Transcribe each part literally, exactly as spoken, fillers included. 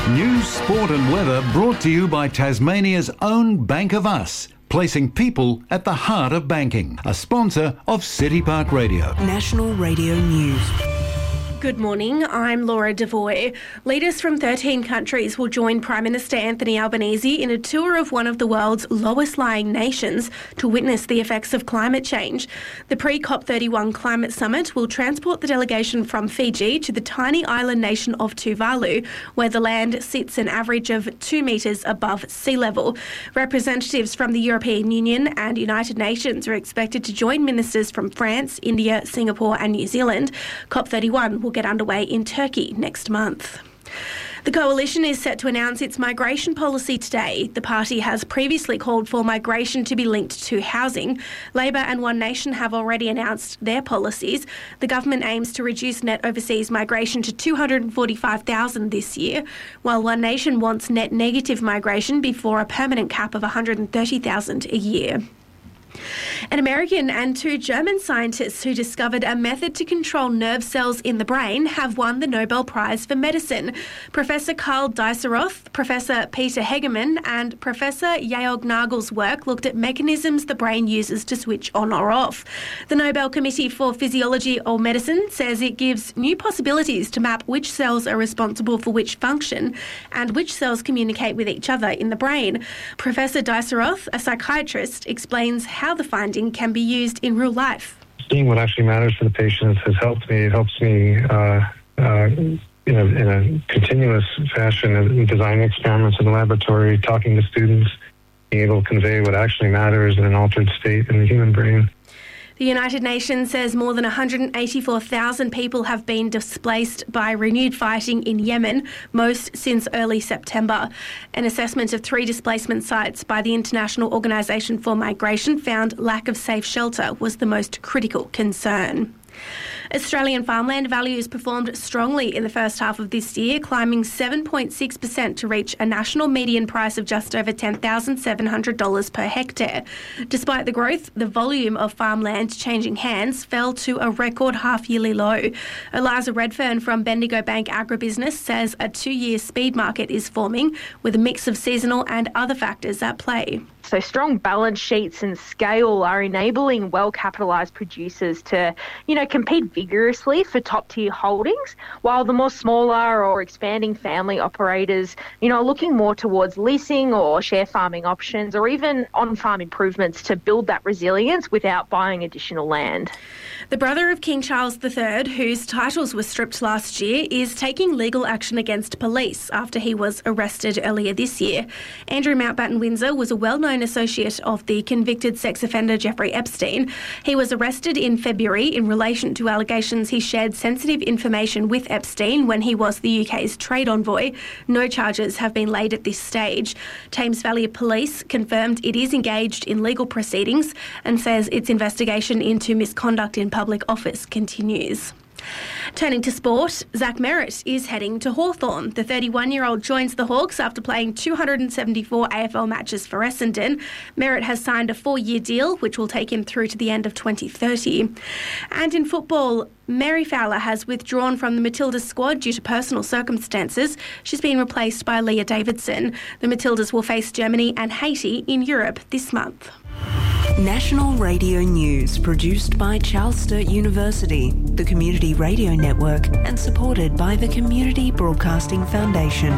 News, sport and weather brought to you by Tasmania's own Bank of Us, placing people at the heart of banking. A sponsor of City Park Radio. National Radio News. Good morning, I'm Laura Devoy. Leaders from thirteen countries will join Prime Minister Anthony Albanese in a tour of one of the world's lowest-lying nations to witness the effects of climate change. The pre-COP thirty-one Climate Summit will transport the delegation from Fiji to the tiny island nation of Tuvalu, where the land sits an average of two metres above sea level. Representatives from the European Union and United Nations are expected to join ministers from France, India, Singapore and New Zealand. COP thirty-one will get underway in Turkey next month. The Coalition is set to announce its migration policy today. The party has previously called for migration to be linked to housing. Labor and One Nation have already announced their policies. The government aims to reduce net overseas migration to two hundred forty-five thousand this year, while One Nation wants net negative migration before a permanent cap of one hundred thirty thousand a year. An American and two German scientists who discovered a method to control nerve cells in the brain have won the Nobel Prize for Medicine. Professor Karl Dieseroth, Professor Peter Hegemann and Professor Georg Nagel's work looked at mechanisms the brain uses to switch on or off. The Nobel Committee for Physiology or Medicine says it gives new possibilities to map which cells are responsible for which function and which cells communicate with each other in the brain. Professor Dieseroth, a psychiatrist, explains how the finding can be used in real life. Seeing what actually matters for the patients has helped me. It helps me uh, uh, in, a, in a continuous fashion in designing experiments in the laboratory, talking to students, being able to convey what actually matters in an altered state in the human brain. The United Nations says more than one hundred eighty-four thousand people have been displaced by renewed fighting in Yemen, most since early September. An assessment of three displacement sites by the International Organisation for Migration found lack of safe shelter was the most critical concern. Australian farmland values performed strongly in the first half of this year, climbing seven point six percent to reach a national median price of just over ten thousand seven hundred dollars per hectare. Despite the growth, the volume of farmland changing hands fell to a record half-yearly low. Eliza Redfern from Bendigo Bank Agribusiness says a two-year speed market is forming with a mix of seasonal and other factors at play. So strong balance sheets and scale are enabling well-capitalised producers to, you know, compete vigorously for top-tier holdings, while the more smaller or expanding family operators, you know, are looking more towards leasing or share farming options or even on-farm improvements to build that resilience without buying additional land. The brother of King Charles the Third, whose titles were stripped last year, is taking legal action against police after he was arrested earlier this year. Andrew Mountbatten Windsor was a well-known associate of the convicted sex offender Jeffrey Epstein. He was arrested in February in relation to allegations he shared sensitive information with Epstein when he was the U K's trade envoy. No charges have been laid at this stage. Thames Valley Police confirmed it is engaged in legal proceedings and says its investigation into misconduct in public office continues. Turning to sport, Zach Merritt is heading to Hawthorn. The thirty-one-year-old joins the Hawks after playing two hundred seventy-four A F L matches for Essendon. Merritt has signed a four-year deal, which will take him through to the end of twenty thirty. And in football, Mary Fowler has withdrawn from the Matildas squad due to personal circumstances. She's been replaced by Leah Davidson. The Matildas will face Germany and Haiti in Europe this month. National Radio News, produced by Charles Sturt University, the Community Radio Network, and supported by the Community Broadcasting Foundation.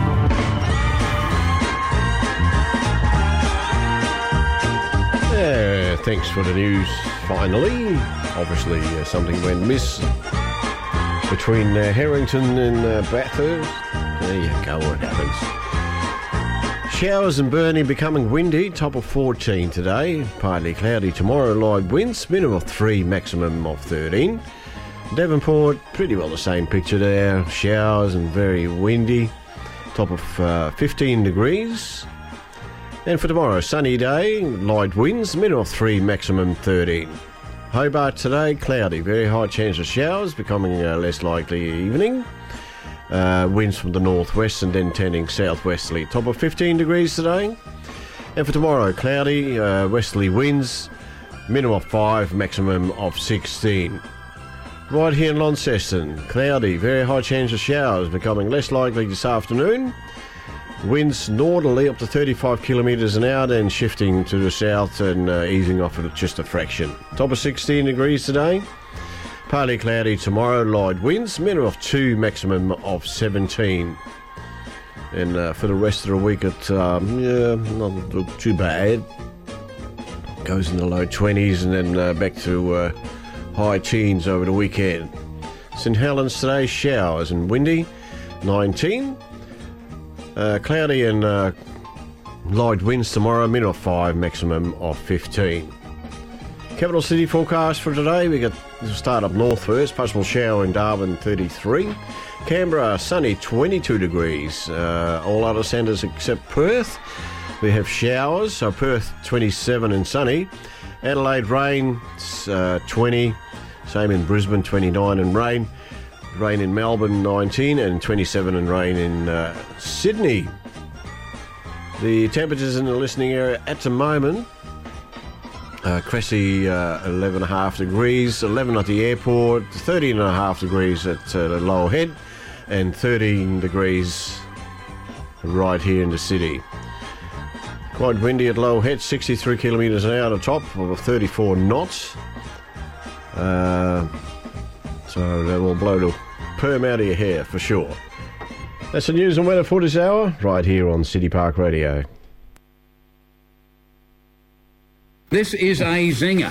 Yeah, thanks for the news, finally. Obviously, uh, something went miss between uh, Harrington and uh, Bathurst. There you go, what happens. Showers and burning, becoming windy, top of fourteen today. Partly cloudy tomorrow, light winds, minimum of three, maximum of thirteen. Devonport, pretty well the same picture there. Showers and very windy, top of uh, fifteen degrees. And for tomorrow, sunny day, light winds, minimum of three, maximum thirteen. Hobart today, cloudy, very high chance of showers, becoming uh, less likely evening. Uh, winds from the northwest and then turning southwesterly. Top of fifteen degrees today. And for tomorrow, cloudy, uh, westerly winds, minimum of five, maximum of sixteen. Right here in Launceston, cloudy, very high chance of showers, becoming less likely this afternoon. Winds northerly up to thirty-five kilometres an hour, then shifting to the south and uh, easing off at just a fraction. Top of sixteen degrees today. Partly cloudy tomorrow, light winds, minimum of two, maximum of seventeen. And uh, for the rest of the week, it um, yeah, not too bad. Goes in the low twenties and then uh, back to uh, high teens over the weekend. St Helens today, showers and windy, nineteen. Uh, cloudy and uh, light winds tomorrow, minimum of five, maximum of fifteen. Capital City forecast for today, we got to start up north first. Possible shower in Darwin, thirty-three. Canberra, sunny, twenty-two degrees. Uh, all other centres except Perth, we have showers. So Perth, twenty-seven and sunny. Adelaide, rain, uh, twenty. Same in Brisbane, twenty-nine and rain. Rain in Melbourne, nineteen, and twenty-seven and rain in uh, Sydney. The temperatures in the listening area at the moment, uh, Cressy, uh, eleven point five degrees, eleven at the airport, thirteen point five degrees at uh, the Lower Head, and thirteen degrees right here in the city. Quite windy at Lower Head, sixty-three kilometres an hour at the top of thirty-four knots. Uh, so that will blow the perm out of your hair for sure. That's the news and weather for this hour, right here on City Park Radio. This is a zinger.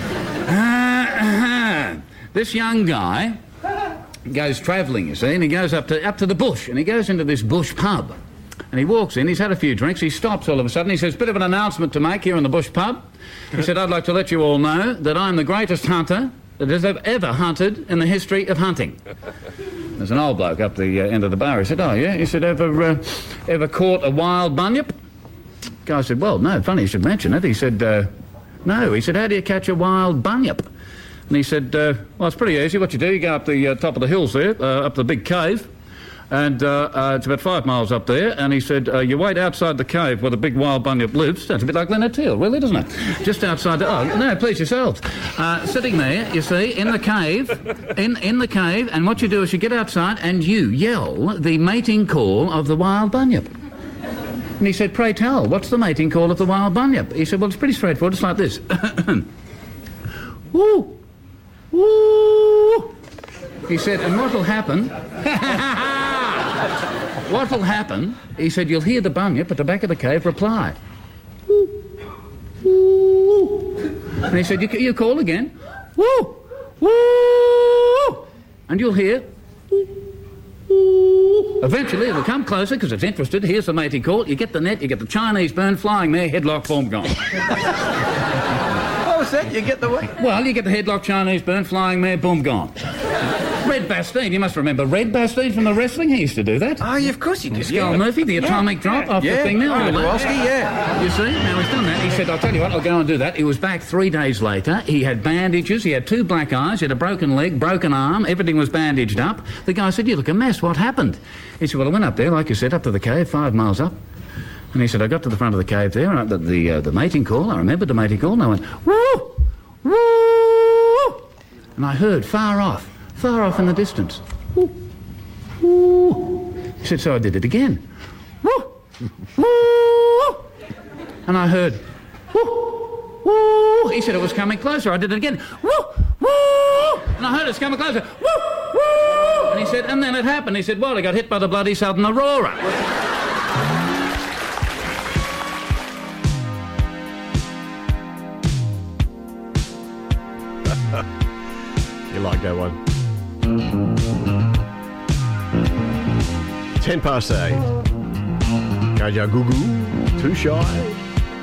Uh, this young guy goes travelling, you see, and he goes up to up to the bush, and he goes into this bush pub. And he walks in, he's had a few drinks, he stops all of a sudden, he says, bit of an announcement to make here in the bush pub. He said, I'd like to let you all know that I'm the greatest hunter that has ever hunted in the history of hunting. There's an old bloke up the uh, end of the bar. He said, oh, yeah? He said, ever uh, ever caught a wild bunyip? Guy said, well, no, funny you should mention it. He said, uh, no. He said, how do you catch a wild bunyip? And he said, uh, well, it's pretty easy. What you do, you go up the uh, top of the hills there, uh, up the big cave, and uh, uh, it's about five miles up there, and he said, uh, you wait outside the cave where the big wild bunyip lives. That's a bit like Leonard Teal, really, doesn't it? Just outside the... Oh, no, please yourselves. Uh, sitting there, you see, in the cave, in, in the cave, and what you do is you get outside and you yell the mating call of the wild bunyip. And he said, pray tell, what's the mating call of the wild bunyip? He said, well, it's pretty straightforward. It's like this. Woo! Woo! He said, and what'll happen... What'll happen, he said, you'll hear the bunyip at the back of the cave reply. Woo, woo. And he said, you, you call again. Woo, woo. And you'll hear. Woo, woo. Eventually it'll come closer because it's interested. Here's the mating call. You get the net, you get the Chinese bird flying there, headlock, boom, gone. What was that? You get the what? Well, you get the headlock Chinese bird flying there, boom, gone. Red Bastien, you must remember Red Bastien from the wrestling. He used to do that. Oh, yeah, of course he did. Skull Yeah. Murphy, the atomic yeah. drop off yeah. the thing there. Oh, all that. Kowalski, yeah. You see, now he's done that. He said, I'll tell you what, I'll go and do that. He was back three days later. He had bandages, he had two black eyes, he had a broken leg, broken arm, everything was bandaged up. The guy said, you look a mess, what happened? He said, well, I went up there, like you said, up to the cave, five miles up. And he said, I got to the front of the cave there, and the, the, uh, the mating call, I remembered the mating call, and I went, woo, woo, and I heard far off, far off in the distance, woo, woo. He said, so I did it again, woo, woo, and I heard, woo, woo. He said it was coming closer. I did it again, woo, woo, and I heard it's coming closer, woo, woo. And he said, and then it happened. He said, well, I got hit by the bloody Southern Aurora. You like that one? Ten past eight. Kaja Gugu, Too Shy.